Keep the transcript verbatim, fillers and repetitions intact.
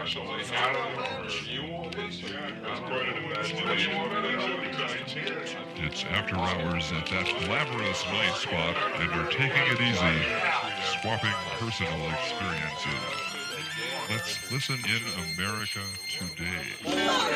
It's After Hours at that glamorous night spot, and you're taking it easy, swapping personal experiences. Let's listen in America today.